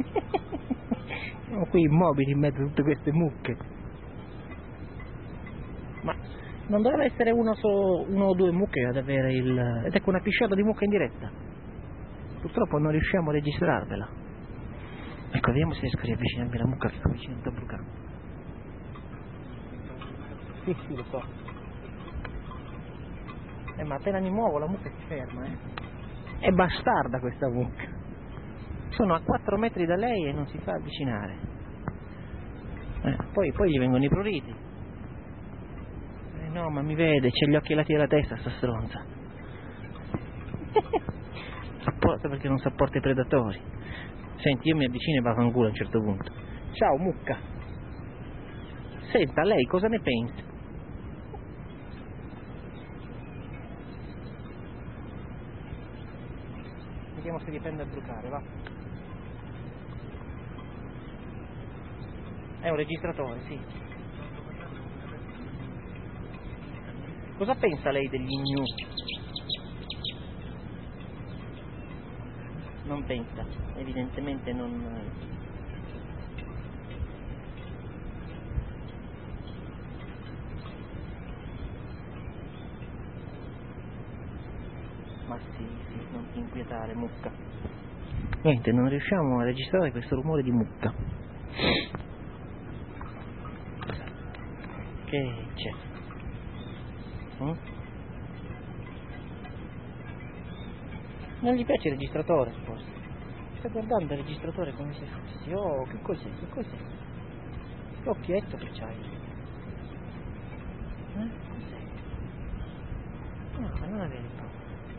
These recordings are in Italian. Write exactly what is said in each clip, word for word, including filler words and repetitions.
Siamo qui immobili in mezzo a tutte queste mucche. Ma non doveva essere uno, solo, uno o due mucche ad avere il... Ed ecco una pisciata di mucche in diretta. Purtroppo non riusciamo a registrarvela. Ecco, vediamo se riesco a riavvicinarmi alla mucca che sta vicino sta brucando. Sì, sì, lo so. Eh, ma appena mi muovo la mucca si ferma, eh. È bastarda questa mucca. Sono a quattro metri da lei e non si fa avvicinare. Eh, poi, poi gli vengono i pruriti. Eh no, ma mi vede, c'ha gli occhi lati della testa sta stronza. Apposta perché non sopporta i predatori. Senti, io mi avvicino e vaffanculo a un certo punto. Ciao mucca. Senta, lei cosa ne pensa? Vediamo se riprende a brucare, va. È un registratore, sì. Cosa pensa lei degli gnu? Non pensa, evidentemente non... Ma sì, sì, non ti inquietare, mucca. Niente, non riusciamo a registrare questo rumore di mucca. Che c'è? Mm? Non gli piace il registratore, forse. Sta guardando il registratore come se fosse. Oh, che cos'è? Che cos'è? Che occhietto che c'hai? Eh? Cos'è? No, ma non avere paura.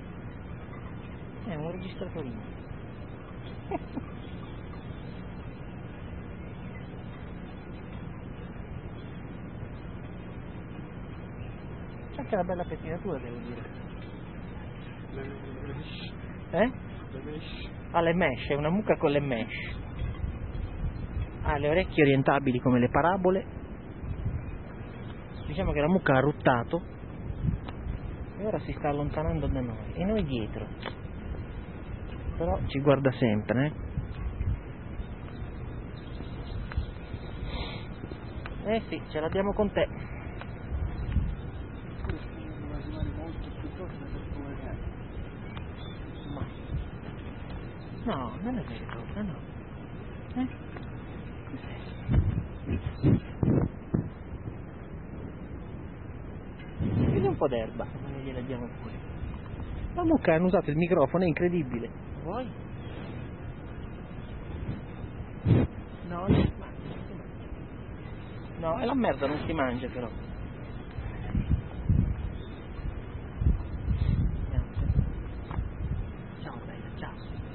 È un registratorino. C'è anche una bella pettinatura, devo dire. Eh? Ha le mesh, è una mucca con le mesh. Ha le orecchie orientabili come le parabole. Diciamo che la mucca ha ruttato e ora si sta allontanando da noi e noi dietro. Però ci guarda sempre, eh? Eh sì, ce l'abbiamo con te. Ma no, non è vero, proprio, no. Eh? Cos'è? Vedi un po' d'erba, non gliela diamo pure. La mucca hanno usato il microfono, è incredibile. Vuoi? No, non si mangia, non si mangia. No, è la merda, non si mangia però. Ciao bella, ciao.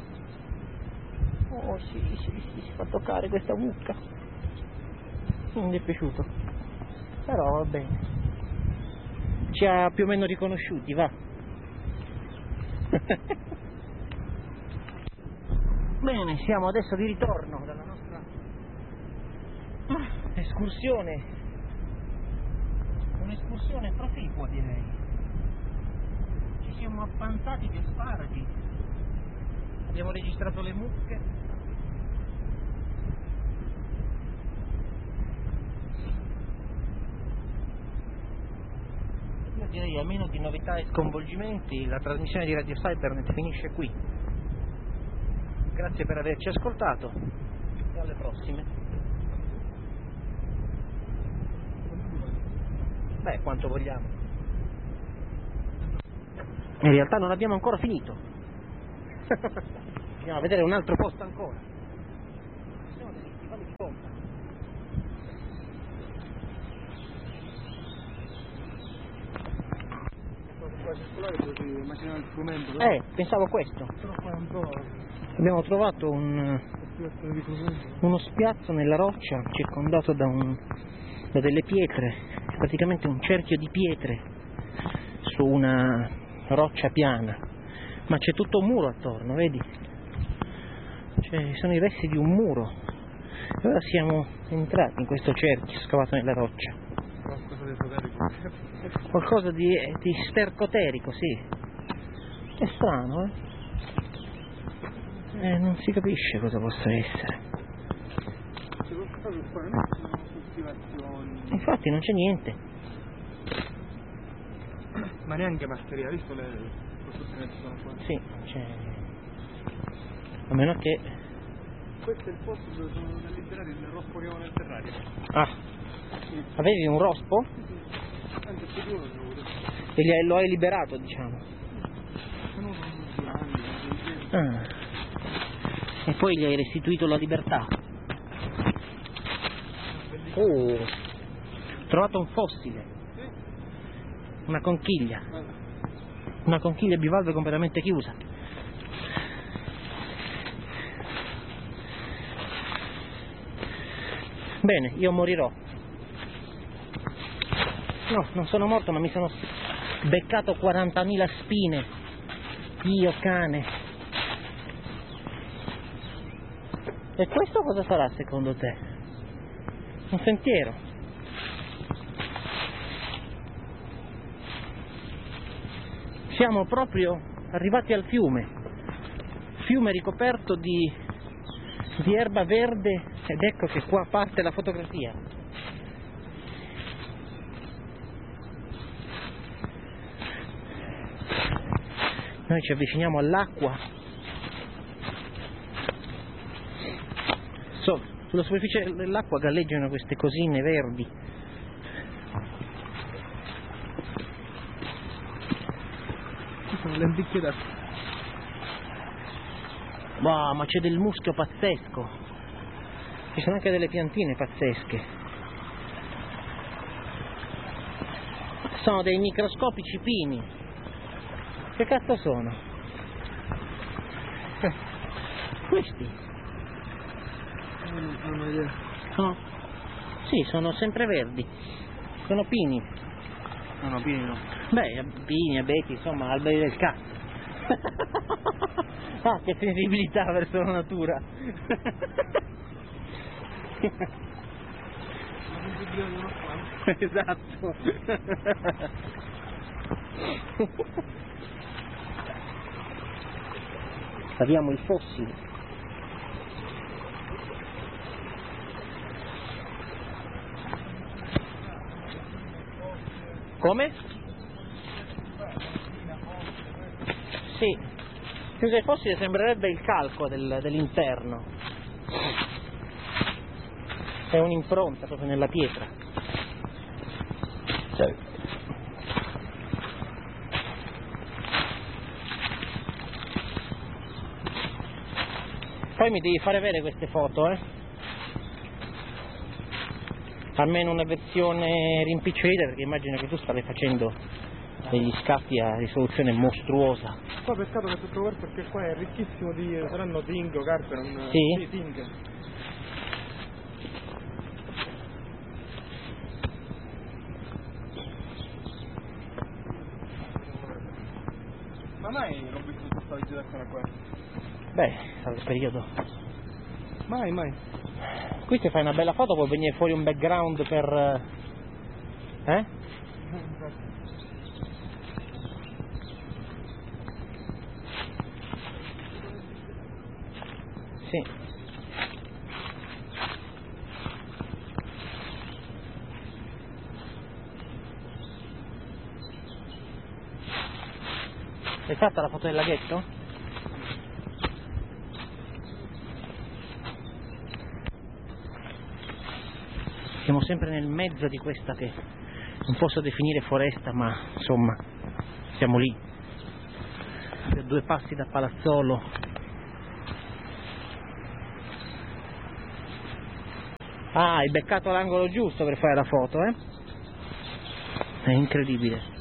Oh sì, sì, sì, si fa toccare questa mucca. Non mi è piaciuto. Però va bene. Ci ha più o meno riconosciuti, va. Bene, siamo adesso di ritorno dalla nostra escursione. Un'escursione proficua, direi. Ci siamo appanzati di asparagi. Abbiamo registrato le mucche. Io direi, a meno di novità e sconvolgimenti, la trasmissione di Radio Cybernet finisce qui. Grazie per averci ascoltato e alle prossime. Beh, quanto vogliamo. In realtà non abbiamo ancora finito. Andiamo a vedere un altro posto ancora. Sono degli stivali di pompa. Eh, pensavo questo. Abbiamo trovato un, uno spiazzo nella roccia circondato da, un, da delle pietre, praticamente un cerchio di pietre su una roccia piana, ma c'è tutto un muro attorno, vedi? Cioè, sono i resti di un muro. E ora siamo entrati in questo cerchio scavato nella roccia. Qualcosa di esoterico. Qualcosa di, di stercoterico, sì. È strano, eh? Eh, non si capisce cosa possa essere. Infatti non c'è niente. Ma neanche masseria, visto le costruzioni che ci sono qua? Sì, c'è. A meno che. Questo è il posto dove sono da liberare il rospo che avevo nel terrario. Ah, sì. Avevi un rospo? Anche se io lo e li hai, lo hai liberato, diciamo. Ah. E poi gli hai restituito la libertà. Oh, ho trovato un fossile. Una conchiglia. Una conchiglia bivalve completamente chiusa. Bene, io morirò. No, non sono morto, ma mi sono beccato quarantamila spine. Io cane. E questo cosa sarà secondo te? Un sentiero. Siamo proprio arrivati al fiume. Fiume ricoperto di, di erba verde, ed ecco che qua parte la fotografia. Noi ci avviciniamo all'acqua. So, sulla superficie dell'acqua galleggiano queste cosine verdi. Ci sono lenticchie d'acqua. Wow, ma c'è del muschio pazzesco. Ci sono anche delle piantine pazzesche. Sono dei microscopici pini. Che cazzo sono? Eh, questi? Non, non ho idea. Sono... Sì, sono sempreverdi. Sono pini. No, no, pini no. Beh, pini, abeti, insomma, alberi del cazzo. Ah, che sensibilità verso la natura. Esatto. Abbiamo il fossile. Come? Sì. Chiuso il fossile sembrerebbe il calco del, dell'interno. È un'impronta proprio nella pietra. Sì. Poi mi devi fare vedere queste foto, eh? Almeno una versione rimpicciolita, perché immagino che tu stavi facendo degli scatti a risoluzione mostruosa. Qua peccato che tutto questo perché qua è ricchissimo di... saranno tingo, carpe, non... Sì? Sì, tingo. Ma mai l'ho visto questa vegetazione qua? Beh, al periodo. Mai, mai. Qui se fai una bella foto può venire fuori un background per... Eh? Sì. È fatta la foto del laghetto? Siamo sempre nel mezzo di questa che non posso definire foresta, ma insomma siamo lì, a due passi da Palazzolo. Ah, hai beccato l'angolo giusto per fare la foto, eh? È incredibile.